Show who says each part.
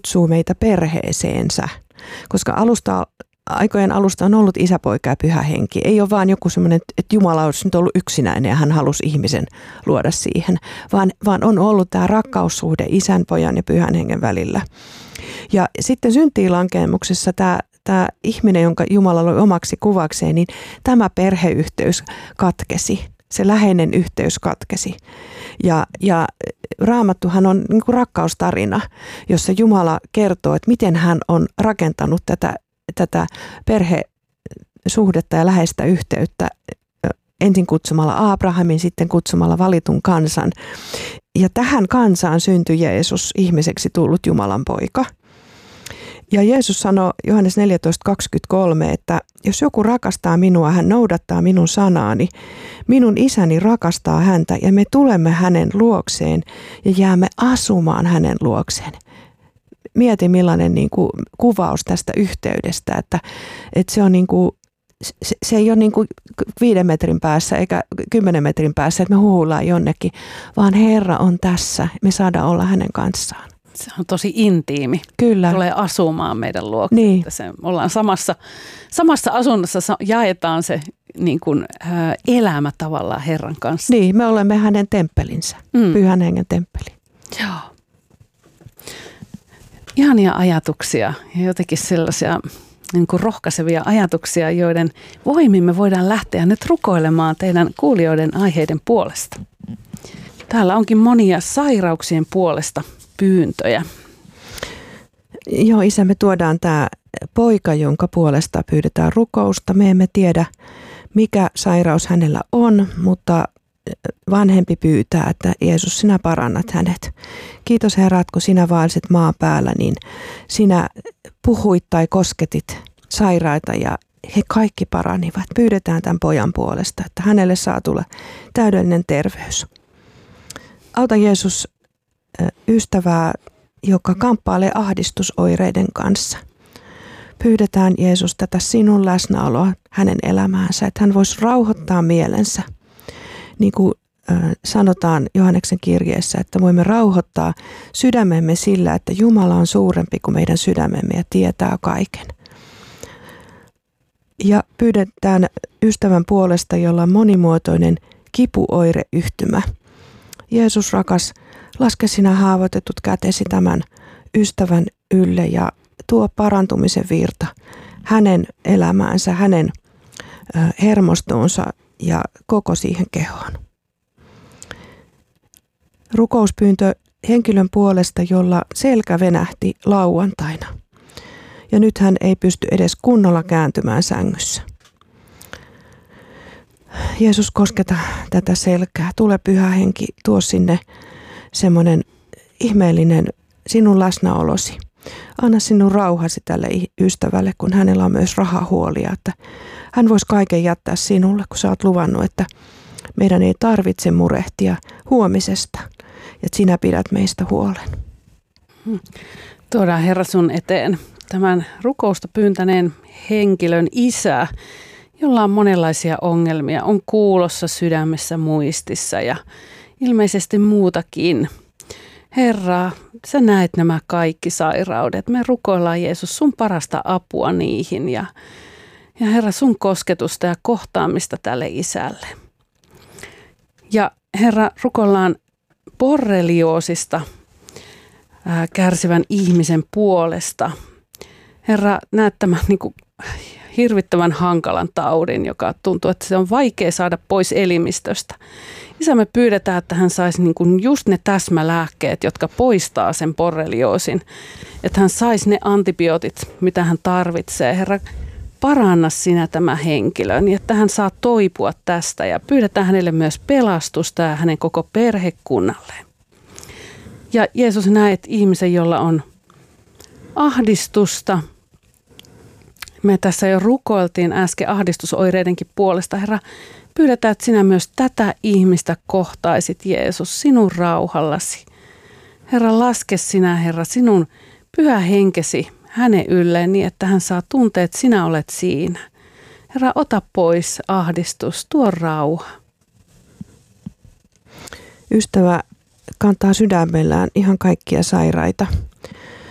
Speaker 1: kutsuu meitä perheeseensä, koska aikojen alusta on ollut Isä, Poika ja Pyhä Henki. Ei ole vaan joku semmoinen, että Jumala olisi nyt ollut yksinäinen ja hän halusi ihmisen luoda siihen, vaan on ollut tämä rakkaussuhde Isän, Pojan ja Pyhän Hengen välillä. Ja sitten syntiinlankemuksessa tämä ihminen, jonka Jumala loi omaksi kuvakseen, niin tämä perheyhteys katkesi. Se läheinen yhteys katkesi. Ja Raamattuhan on niin kuin rakkaustarina, jossa Jumala kertoo, että miten hän on rakentanut tätä perhesuhdetta ja läheistä yhteyttä ensin kutsumalla Abrahamin, sitten kutsumalla valitun kansan. Ja tähän kansaan syntyi Jeesus, ihmiseksi tullut Jumalan poika. Ja Jeesus sanoi Johannes 14:23, että jos joku rakastaa minua, hän noudattaa minun sanaani. Minun isäni rakastaa häntä ja me tulemme hänen luokseen ja jäämme asumaan hänen luokseen. Mieti millainen niin kuin kuvaus tästä yhteydestä, että se on niin kuin, se ei ole niin kuin 5 metrin päässä eikä 10 metrin päässä, että me huulaan jonnekin, vaan Herra on tässä, me saadaan olla hänen kanssaan.
Speaker 2: Se on tosi intiimi.
Speaker 1: Kyllä.
Speaker 2: Tulee asumaan meidän luokse.
Speaker 1: Niin.
Speaker 2: Ollaan samassa asunnossa, jaetaan se niin kuin, elämä tavallaan Herran kanssa.
Speaker 1: Niin, me olemme hänen temppelinsä, Pyhän Hengen temppeli.
Speaker 2: Joo. Ihania ajatuksia ja jotenkin sellaisia niin kuin rohkaisevia ajatuksia, joiden voimin me voidaan lähteä nyt rukoilemaan teidän kuulijoiden aiheiden puolesta. Täällä onkin monia sairauksien puolesta pyyntöjä.
Speaker 1: Joo, Isä, me tuodaan tämä poika, jonka puolesta pyydetään rukousta. Me emme tiedä, mikä sairaus hänellä on, mutta vanhempi pyytää, että Jeesus, sinä parannat hänet. Kiitos Herra, että kun sinä vaelsit maan päällä, niin sinä puhuit tai kosketit sairaita ja he kaikki paranivat. Pyydetään tämän pojan puolesta, että hänelle saa tulla täydellinen terveys. Auta Jeesus ystävää, joka kamppailee ahdistusoireiden kanssa. Pyydetään Jeesus tätä sinun läsnäoloa hänen elämäänsä, että hän voisi rauhoittaa mielensä. Niin kuin sanotaan Johanneksen kirjeessä, että voimme rauhoittaa sydämemme sillä, että Jumala on suurempi kuin meidän sydämemme ja tietää kaiken. Ja pyydetään ystävän puolesta, jolla on monimuotoinen kipuoireyhtymä. Jeesus rakas, laske sinä haavoitetut kätesi tämän ystävän ylle ja tuo parantumisen virta hänen elämäänsä, hänen hermostoonsa ja koko siihen kehoon. Rukouspyyntö henkilön puolesta, jolla selkä venähti lauantaina. Ja nyt hän ei pysty edes kunnolla kääntymään sängyssä. Jeesus, kosketa tätä selkää. Tule Pyhä Henki, tuo sinne semmoinen ihmeellinen sinun läsnäolosi. Anna sinun rauhasi tälle ystävälle, kun hänellä on myös rahahuolia, että hän voisi kaiken jättää sinulle, kun sä oot luvannut, että meidän ei tarvitse murehtia huomisesta, että sinä pidät meistä huolen.
Speaker 2: Tuodaan Herra sun eteen tämän rukousta pyyntäneen henkilön isä, jolla on monenlaisia ongelmia, on kuulossa, sydämessä, muistissa ja ilmeisesti muutakin. Herra, sä näet nämä kaikki sairaudet. Me rukoillaan Jeesus sun parasta apua niihin ja Herra sun kosketusta ja kohtaamista tälle isälle. Ja Herra, rukoillaan borrelioosista kärsivän ihmisen puolesta. Herra, näet tämän niin kuin hirvittävän hankalan taudin, joka tuntuu, että se on vaikea saada pois elimistöstä. Isä, me pyydetään, että hän saisi niin kuin just ne täsmälääkkeet, jotka poistaa sen borrelioosin. Että hän saisi ne antibiootit, mitä hän tarvitsee. Herra, paranna sinä tämä henkilö, niin että hän saa toipua tästä. Ja pyydetään hänelle myös pelastusta ja hänen koko perhekunnalleen. Ja Jeesus, näet ihmisen, jolla on ahdistusta. Me tässä jo rukoiltiin äsken ahdistusoireidenkin puolesta. Herra, pyydetään, että sinä myös tätä ihmistä kohtaisit, Jeesus, sinun rauhallasi. Herra, laske sinä, Herra, sinun pyhä henkesi hänen ylleen niin, että hän saa tuntea, että sinä olet siinä. Herra, ota pois ahdistus, tuo rauha.
Speaker 1: Ystävä kantaa sydämellään ihan kaikkia sairaita.